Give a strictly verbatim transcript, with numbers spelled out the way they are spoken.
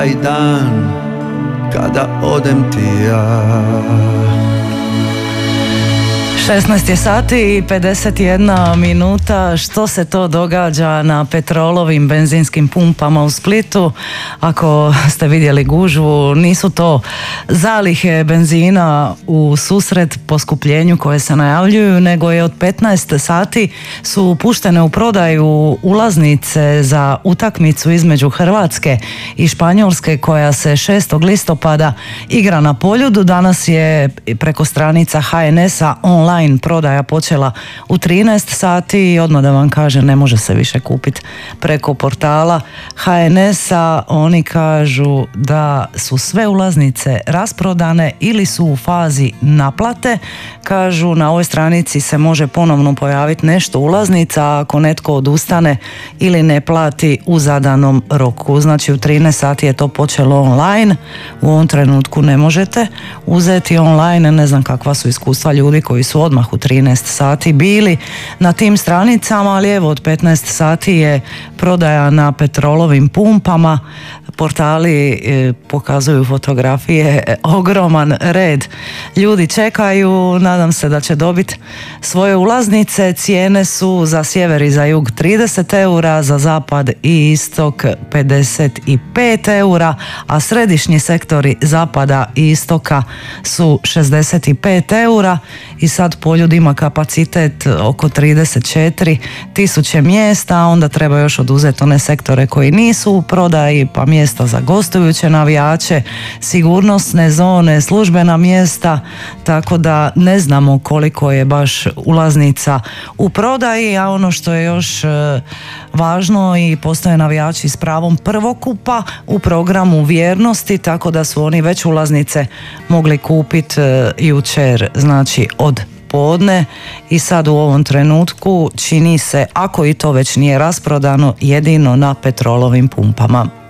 I dan kada odem ti ja. šesnaest je sati i pedeset jedna minuta. Što se to događa na petrolovim benzinskim pumpama u Splitu? Ako ste vidjeli gužvu, nisu to zalihe benzina u susret poskupljenju koje se najavljuju, nego je od petnaest sati su puštene u prodaju ulaznice za utakmicu između Hrvatske i Španjolske koja se šestog listopada igra na Poljudu. Danas je preko stranica ha en es-a online prodaja počela u trinaest sati i odmah da vam kažem, ne može se više kupiti preko portala ha en es-a. Oni kažu da su sve ulaznice rasprodane ili su u fazi naplate. Kažu na ovoj stranici se može ponovno pojaviti nešto ulaznica ako netko odustane ili ne plati u zadanom roku. Znači u trinaest sati je to počelo online. U ovom trenutku ne možete uzeti online. Ne znam kakva su iskustva ljudi koji su odmah u trinaest sati bili na tim stranicama, ali evo od petnaest sati je prodaja na petrolovim pumpama. Portali e, pokazuju fotografije, e, ogroman red ljudi čekaju. Nadam se da će dobiti svoje ulaznice. Cijene su za sjever i za jug trideset eura, za zapad i istok pedeset pet eura, a središnji sektori zapada i istoka su šezdeset pet eura. I sad Poljud ima kapacitet oko trideset četiri tisuće mjesta, a onda treba još oduzeti one sektore koji nisu u prodaji, pa mjesta za gostujuće navijače, sigurnosne zone, službena mjesta, tako da ne znamo koliko je baš ulaznica u prodaji. A ono što je još e, važno, i postoje navijači s pravom prvokupa u programu vjernosti, tako da su oni već ulaznice mogli kupiti e, jučer, znači od podne, i sad u ovom trenutku čini se, ako i to već nije rasprodano, jedino na petrolovim pumpama.